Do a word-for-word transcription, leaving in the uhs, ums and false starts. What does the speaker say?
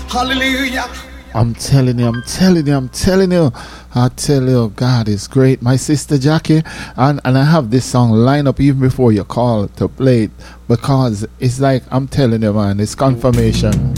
Hallelujah. I'm telling you, I'm telling you, I'm telling you. I tell you, God is great. My sister Jackie, and, and I have this song lined up even before you call to play it, because it's like, I'm telling you, man, it's confirmation.